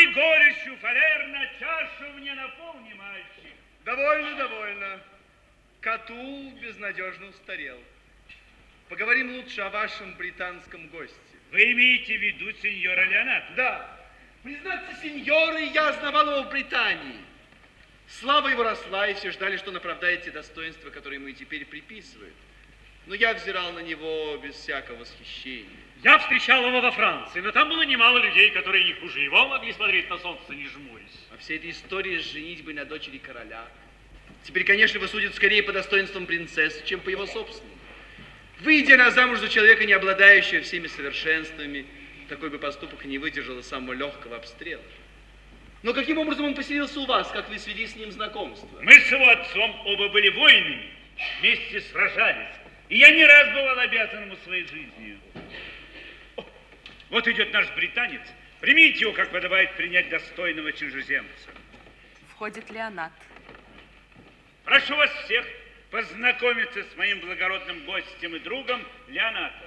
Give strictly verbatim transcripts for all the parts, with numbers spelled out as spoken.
и горечью фалерна чашу мне наполни, мальчик. Довольно, довольно. Катул безнадежно устарел. Поговорим лучше о вашем британском госте. Вы имеете в виду сеньора Леонардо? Да. Признаться, сеньоры, я знавал его в Британии. Слава его росла, и все ждали, что он оправдает те достоинства, которые ему и теперь приписывают. Но я взирал на него без всякого восхищения. Я встречал его во Франции, но там было немало людей, которые не хуже его могли смотреть на солнце, не жмурясь. А вся эта история с женитьбой на дочери короля. Теперь, конечно, его судят скорее по достоинствам принцессы, чем по его собственным. Выйдя на замуж за человека, не обладающего всеми совершенствами, такой бы поступок не выдержал самого легкого обстрела. Но каким образом он поселился у вас, как вы свели с ним знакомство? Мы с его отцом оба были воинами, вместе сражались. И я не раз бывал обязан ему своей жизнью. О, вот идет наш британец. Примите его, как подобает принять достойного чужеземца. Входит Леонард. Прошу вас всех познакомиться с моим благородным гостем и другом Леонардо.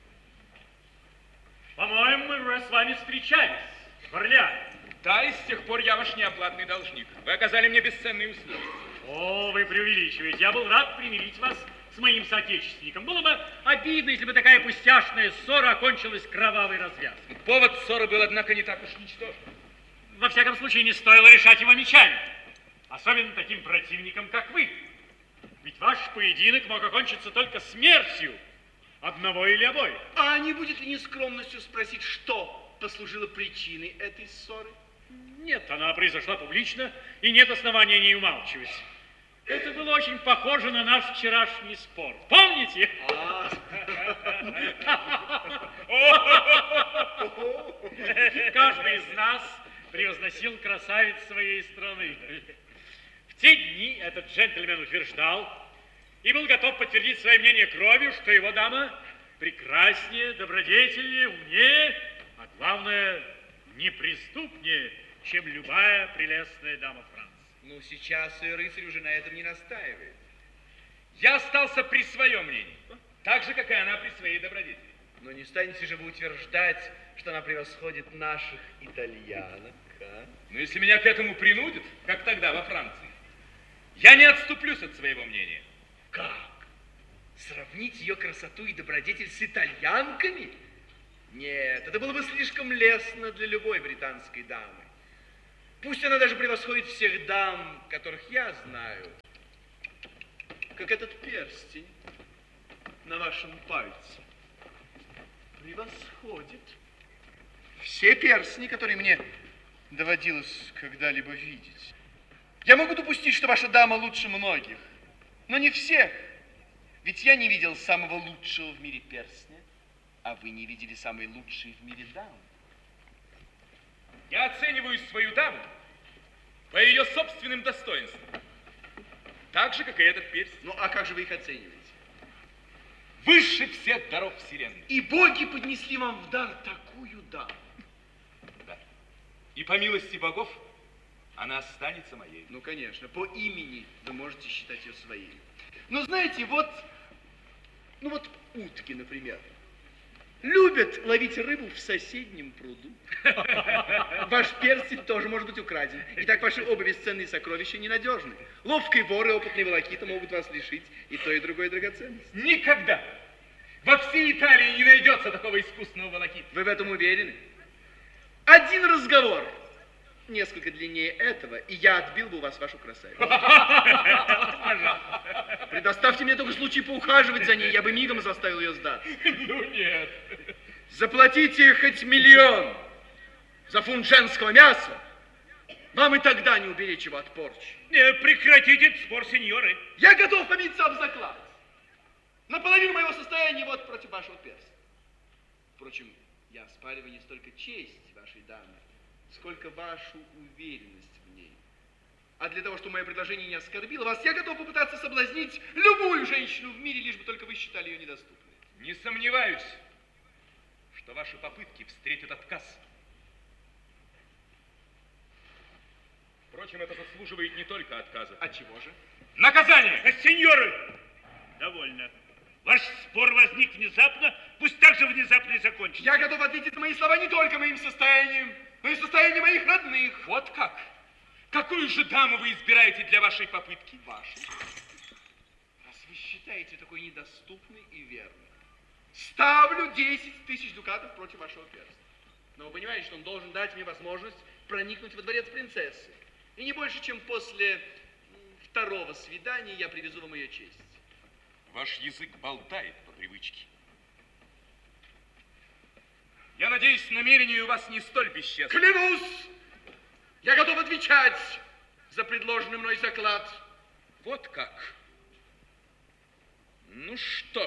По-моему, мы уже с вами встречались в Орлеане. Да, и с тех пор я ваш неоплатный должник. Вы оказали мне бесценные услуги. О, вы преувеличиваете. Я был рад примирить вас с моим соотечественником. Было бы обидно, если бы такая пустяшная ссора окончилась кровавой развязкой. Повод ссоры был, однако, не так уж ничтожен. Во всяком случае, не стоило решать его мечами. Особенно таким противником, как вы. Ведь ваш поединок мог окончиться только смертью одного или обоих. А не будет ли нескромностью спросить, что послужило причиной этой ссоры? Нет, она произошла публично, и нет основания не умалчивать. Это было очень похоже на наш вчерашний спор. Помните? Каждый из нас превозносил красавиц своей страны. В те дни этот джентльмен утверждал и был готов подтвердить свое мнение кровью, что его дама прекраснее, добродетельнее, умнее, а главное, неприступнее, чем любая прелестная дама Франции. Ну, сейчас и рыцарь уже на этом не настаивает. Я остался при своем мнении, так же, как и она при своей добродетели. Но не станете же вы утверждать, что она превосходит наших итальянок, а? Но если меня к этому принудят, как тогда во Франции, я не отступлюсь от своего мнения. Как? Сравнить ее красоту и добродетель с итальянками? Нет, это было бы слишком лестно для любой британской дамы. Пусть она даже превосходит всех дам, которых я знаю, как этот перстень на вашем пальце. Превосходит все перстни, которые мне доводилось когда-либо видеть. Я могу допустить, что ваша дама лучше многих, но не всех. Ведь я не видел самого лучшего в мире перстня, а вы не видели самой лучшей в мире дамы. Я оцениваю свою даму по ее собственным достоинствам, так же, как и этот перстень. Ну, а как же вы их оцениваете? Выше всех даров вселенной. И боги поднесли вам в дар такую даму. Да. И по милости богов она останется моей. Ну, конечно, по имени вы можете считать ее своей. Но знаете, вот, ну вот утки, например, любят ловить рыбу в соседнем пруду. Ваш перстень тоже может быть украден. Итак, ваши оба бесценные сокровища ненадежны. Ловкий вор и опытный волокита могут вас лишить и той, и другой драгоценности. Никогда во всей Италии не найдется такого искусного волокита. Вы в этом уверены? Один разговор, несколько длиннее этого, и я отбил бы у вас вашу красавицу. Предоставьте мне только случай поухаживать за ней, я бы мигом заставил ее сдаться. Ну нет. Заплатите хоть миллион за фунт женского мяса, вам и тогда не уберечь его от порчи. Не, прекратите этот спор, сеньоры. Я готов побиться об заклад. Наполовину моего состояния вот против вашего перста. Впрочем, я оспариваю не столько честь вашей дамы, сколько вашу уверенность в ней. А для того, чтобы мое предложение не оскорбило вас, я готов попытаться соблазнить любую женщину в мире, лишь бы только вы считали ее недоступной. Не сомневаюсь, что ваши попытки встретят отказ. Впрочем, это заслуживает не только отказа. А чего же? Наказание! А, сеньоры, довольно. Ваш спор возник внезапно, пусть так же внезапно и закончится. Я готов ответить на мои слова не только моим состоянием, но и состояние моих родных. Вот как? Какую же даму вы избираете для вашей попытки? Вашей. Раз вы считаете такой недоступной и верной, ставлю десять тысяч дукатов против вашего перста. Но вы понимаете, что он должен дать мне возможность проникнуть во дворец принцессы. И не больше, чем после второго свидания я привезу вам ее честь. Ваш язык болтает по привычке. Я надеюсь, намерения у вас не столь бесчестны. Клянусь, я готов отвечать за предложенный мной заклад. Вот как. Ну что ж,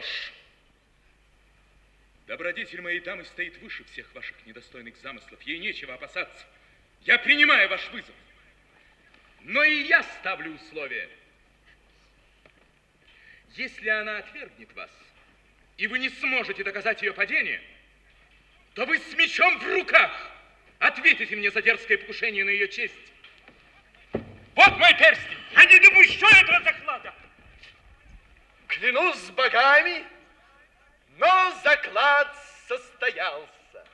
добродетель моей дамы стоит выше всех ваших недостойных замыслов. Ей нечего опасаться. Я принимаю ваш вызов. Но и я ставлю условие. Если она отвергнет вас, и вы не сможете доказать ее падение, то вы с мечом в руках ответите мне за дерзкое покушение на ее честь. Вот мой перстень. Я не допущу этого заклада. Клянусь богами, но заклад состоялся.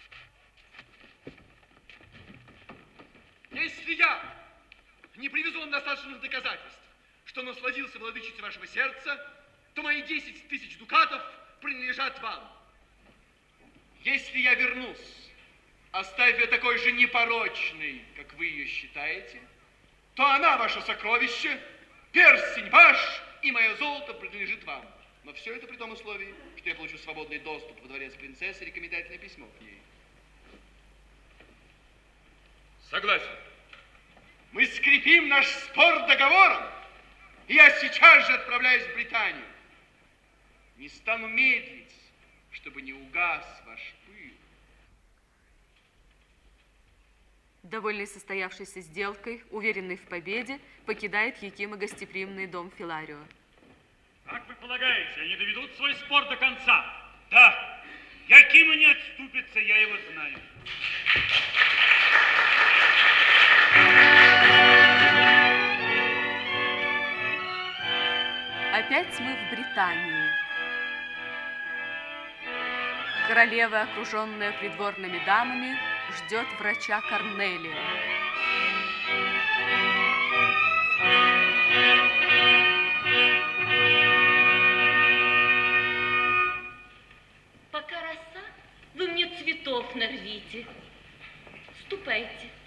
Если я не привезу вам достаточных доказательств, что насладился владычицей вашего сердца, то мои десять тысяч дукатов принадлежат вам. Если я вернусь, оставив ее такой же непорочной, как вы ее считаете, то она ваше сокровище, перстень ваш, и мое золото принадлежит вам. Но все это при том условии, что я получу свободный доступ во дворец принцессы и рекомендательное письмо к ней. Согласен. Мы скрепим наш спор договором, и я сейчас же отправляюсь в Британию. Не стану медлить, чтобы не угас ваш пыл. Довольный состоявшейся сделкой, уверенный в победе, покидает Якима гостеприимный дом Филарио. Как вы полагаете, они доведут свой спор до конца? Да, Якима не отступится, я его знаю. Опять мы в Британии. Королева, окруженная придворными дамами, ждет врача Корнелия. Пока роса, вы мне цветов нарвите. Ступайте.